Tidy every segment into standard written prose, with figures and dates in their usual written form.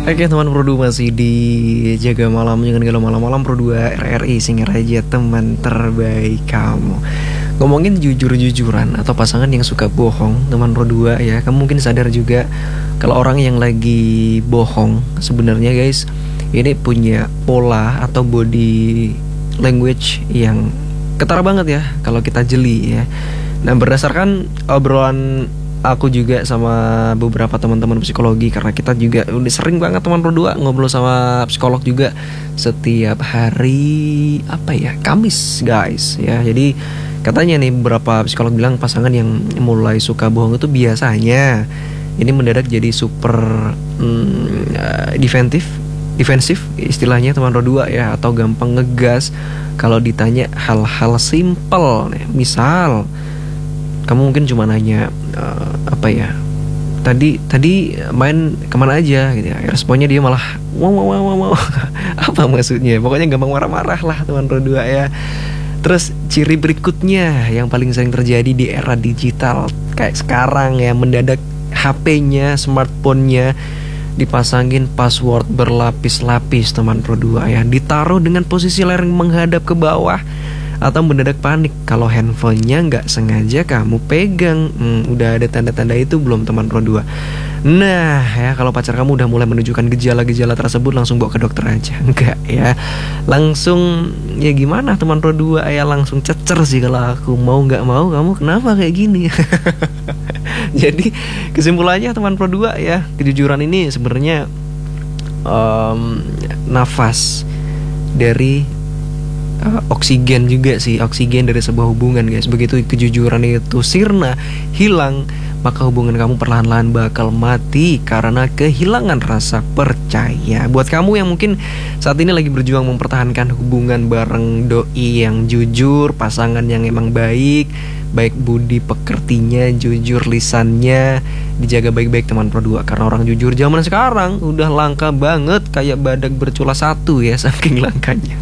Oke teman Pro 2 masih di Jaga Malam Jangan Galau Malam-Malam Pro 2 RRI Singaraja, teman terbaik kamu. Ngomongin jujur-jujuran atau pasangan yang suka bohong, teman Pro 2 ya. Kamu mungkin sadar juga kalau orang yang lagi bohong sebenarnya guys, ini punya pola atau body language yang ketara banget ya kalau kita jeli ya. Nah, berdasarkan obrolan aku juga sama beberapa teman-teman psikologi, karena kita juga udah sering banget teman berdua ngobrol sama psikolog juga setiap hari Kamis guys ya. Jadi katanya nih beberapa psikolog bilang pasangan yang mulai suka bohong itu biasanya ini mendadak jadi super defensif istilahnya teman berdua ya, atau gampang ngegas kalau ditanya hal-hal simple nih. Misal kamu mungkin cuma nanya tadi main kemana aja gitu ya, responnya dia malah wow. Apa maksudnya? Pokoknya gampang marah-marah lah teman berdua ya. Terus ciri berikutnya yang paling sering terjadi di era digital kayak sekarang ya, mendadak HP-nya, smartphone-nya dipasangin password berlapis-lapis teman Pro 2 ya, ditaruh dengan posisi layar menghadap ke bawah, atau mendadak panik kalau handphonenya nggak sengaja kamu pegang. Udah ada tanda-tanda itu belum teman Pro 2? Nah ya, kalau pacar kamu udah mulai menunjukkan gejala-gejala tersebut, langsung bawa ke dokter aja. Enggak ya, langsung ya gimana teman Pro 2 ya, langsung cecer sih kalau aku. Mau nggak mau kamu kenapa kayak gini? Jadi kesimpulannya teman Pro 2 ya, kejujuran ini sebenarnya nafas dari oksigen juga sih, oksigen dari sebuah hubungan guys. Begitu kejujuran itu sirna, hilang, maka hubungan kamu perlahan-lahan bakal mati karena kehilangan rasa percaya. Buat kamu yang mungkin saat ini lagi berjuang mempertahankan hubungan bareng doi yang jujur, pasangan yang emang baik budi pekertinya, jujur lisannya, dijaga baik-baik teman Pro 2. Karena orang jujur zaman sekarang udah langka banget, kayak badak bercula satu ya, saking langkanya.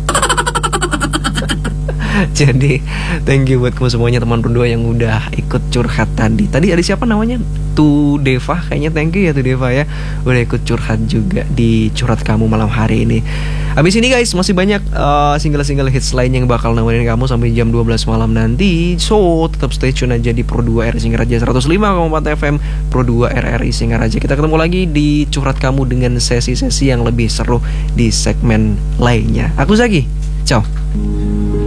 Jadi thank you buat kamu semuanya teman Pro 2 yang udah ikut curhat tadi. Tadi ada siapa namanya? Tu Deva, kayaknya thank you ya Tu Deva ya, udah ikut curhat juga di curhat kamu malam hari ini. Habis ini guys masih banyak single-single hits lain yang bakal nemenin kamu sampai jam 12 malam nanti. So tetap stay tune aja di Pro 2 RRI Singaraja 105,4 FM Pro 2 RRI Singaraja. Kita ketemu lagi di curhat kamu dengan sesi-sesi yang lebih seru di segmen lainnya. Aku Zaki, ciao.